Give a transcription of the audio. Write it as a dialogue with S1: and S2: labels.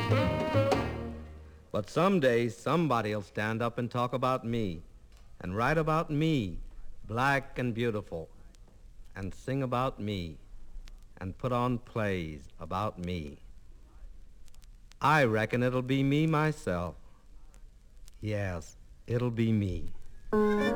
S1: But someday somebody'll stand up and talk about me, and write about me, black and beautiful, and sing about me, and put on plays about me. I reckon it'll be me myself. Yes, it'll be me.